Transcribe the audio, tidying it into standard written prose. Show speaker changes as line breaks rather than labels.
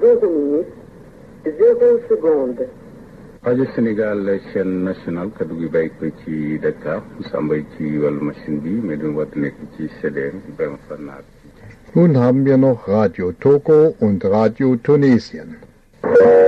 11 minutes, 0 secondes.
rajo Sénégal chaîne nationale kaddu gi bàyyi ko ci Dakar Sambay ci wàllu machine bi mais du wat nekk ci CDM Ibrahima Fannar.
Nun haben wir noch Radio Togo und Radio Tunesien.